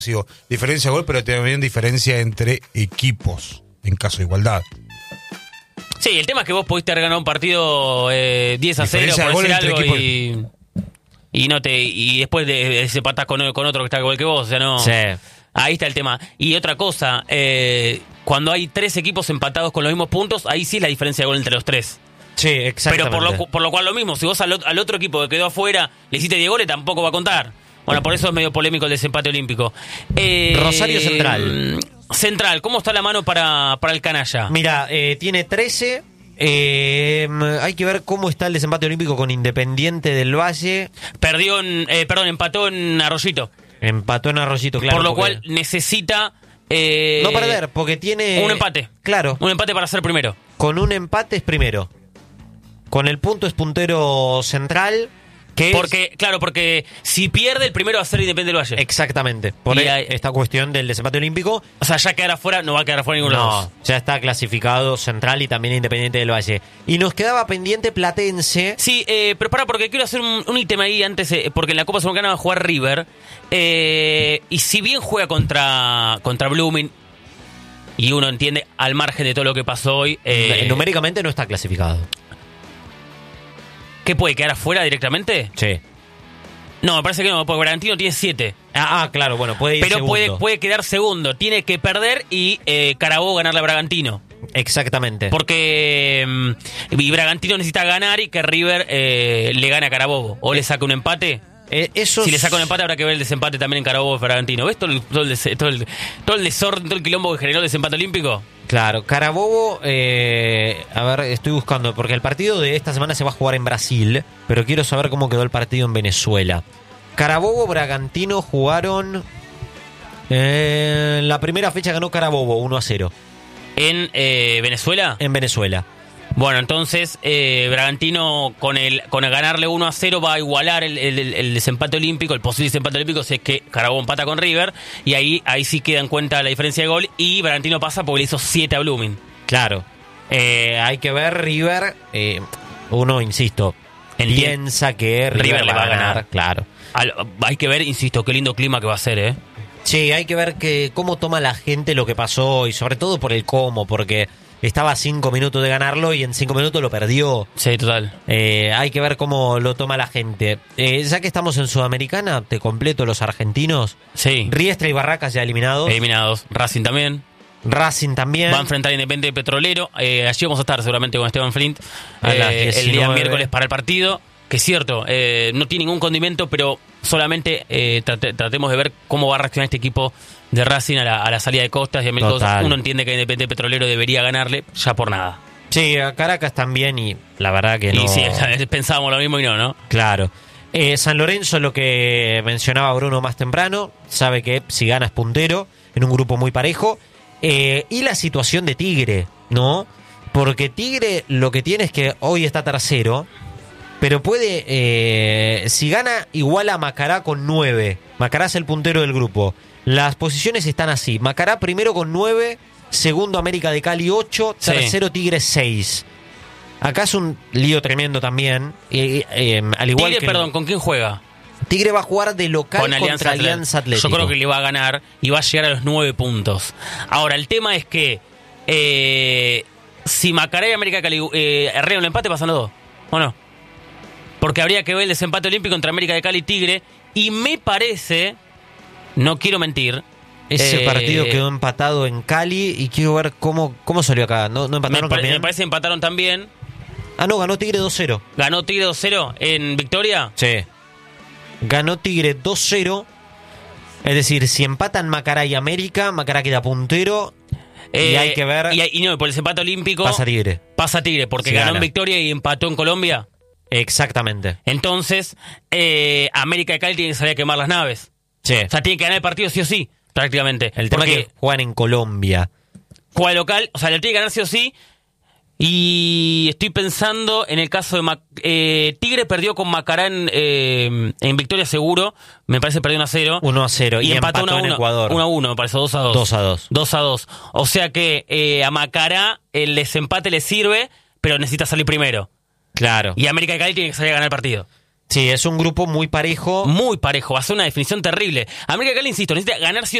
Sigo, diferencia de gol, pero también diferencia entre equipos en caso de igualdad. Sí, el tema es que vos pudiste haber ganado un partido 10-0 Diferencia de por gol decir entre algo equipos. y después de empatás con otro que está igual que vos, o sea, no. Sí. Ahí está el tema. Y otra cosa, cuando hay 3 equipos empatados con los mismos puntos, ahí sí es la diferencia de gol entre los 3. Sí, exactamente. Pero por lo cual lo mismo, si vos al otro equipo que quedó afuera le hiciste 10 goles, tampoco va a contar. Bueno, por eso es medio polémico el desempate olímpico. Rosario Central. Central, ¿cómo está la mano para el canalla? Mira, tiene 13. Hay que ver cómo está el desempate olímpico con Independiente del Valle. Empató en Arroyito. Empató en Arroyito, claro. Por lo cual necesita... no perder, porque tiene... un empate. Claro. Un empate para ser primero. Con un empate es primero. Con el punto es puntero Central. Porque si pierde, el primero va a ser Independiente del Valle. Exactamente. Por esta cuestión del desempate olímpico. O sea, ya quedar afuera, no va a quedar afuera ninguno de los dos. Ya está clasificado Central y también Independiente del Valle. Y nos quedaba pendiente Platense. Sí, pero porque quiero hacer un ítem ahí antes, porque en la Copa Sudamericana va a jugar River. Y si bien juega contra Blooming, y uno entiende al margen de todo lo que pasó hoy... numéricamente no está clasificado. ¿Qué puede quedar afuera directamente? Sí. No, me parece que no, porque Bragantino tiene 7. Claro, bueno, puede ir pero segundo. puede quedar segundo. Tiene que perder y Carabobo ganarle a Bragantino. Exactamente. Porque y Bragantino necesita ganar y que River le gane a Carabobo. O le saque un empate. Si le saca un empate habrá que ver el desempate también en Carabobo y Bragantino. ¿Ves todo el desorden, todo el quilombo que generó el desempate olímpico? Claro, Carabobo, a ver, estoy buscando, porque el partido de esta semana se va a jugar en Brasil, pero quiero saber cómo quedó el partido en Venezuela. Carabobo, Bragantino jugaron... la primera fecha ganó Carabobo 1-0. ¿En Venezuela? En Venezuela. Bueno, entonces Bragantino con el ganarle 1-0 va a igualar el desempate olímpico, el posible desempate olímpico, si es que Carabobo empata con River, y ahí sí queda en cuenta la diferencia de gol, y Bragantino pasa porque le hizo 7 a Blooming. Claro. Hay que ver River, uno, insisto, piensa que River le va a ganar. Claro. Hay que ver, insisto, qué lindo clima que va a ser, Sí, hay que ver cómo toma la gente lo que pasó, y sobre todo por el cómo, porque... Estaba a 5 minutos de ganarlo y en 5 minutos lo perdió. Sí, total. Hay que ver cómo lo toma la gente. Ya que estamos en Sudamericana, te completo los argentinos. Sí. Riestra y Barracas ya eliminados. Racing también. Racing también. Va a enfrentar a Independiente Petrolero. Allí vamos a estar seguramente con Esteban Flint. El día miércoles para el partido. Que es cierto, no tiene ningún condimento, pero solamente tratemos de ver cómo va a reaccionar este equipo de Racing a la salida de Costas y a mil cosas. Uno entiende que Independiente Petrolero debería ganarle ya por nada. Sí, a Caracas también, y la verdad que no. Y sí, pensábamos lo mismo y no. Claro. San Lorenzo, lo que mencionaba Bruno más temprano, sabe que si gana es puntero, en un grupo muy parejo. Y la situación de Tigre, ¿no? Porque Tigre lo que tiene es que hoy está tercero, pero puede, si gana, igual a Macará con 9. Macará es el puntero del grupo. Las posiciones están así. Macará primero con 9, segundo América de Cali 8, tercero Tigre 6. Acá es un lío tremendo también. Al igual Tigre, que ¿con quién juega? Tigre va a jugar de local contra Alianza Atlético. Yo creo que le va a ganar y va a llegar a los 9 puntos. Ahora, el tema es que si Macará y América de Cali arreglan el empate, pasan los dos, ¿o no? Porque habría que ver el desempate olímpico entre América de Cali y Tigre. Y me parece, no quiero mentir, ese partido quedó empatado en Cali y quiero ver cómo salió acá. ¿No empataron también? Me parece que empataron también. No, ganó Tigre 2-0. ¿Ganó Tigre 2-0 en Victoria? Sí. Ganó Tigre 2-0. Es decir, si empatan Macará y América, Macará queda puntero. Y hay que ver... Y no, por el desempate olímpico... Pasa Tigre. Pasa Tigre, porque si ganó gana en Victoria y empató en Colombia. Exactamente. Entonces, América de Cali tiene que salir a quemar las naves. Sí. O sea, tiene que ganar el partido sí o sí, prácticamente. El tema es que juegan en Colombia. Juega local, o sea, lo tiene que ganar sí o sí. Y estoy pensando en el caso de Tigre perdió con Macará en Victoria seguro. Me parece que perdió 1-0. 1-0. Y empató 1-1 en Ecuador. 1-1, me parece, 2-2. 2-2. 2-2. O sea que a Macará el desempate le sirve, pero necesita salir primero. Claro. Y América de Cali tiene que salir a ganar el partido. Sí, es un grupo muy parejo. Muy parejo, va a ser una definición terrible. América Cali, insisto, necesita ganar sí o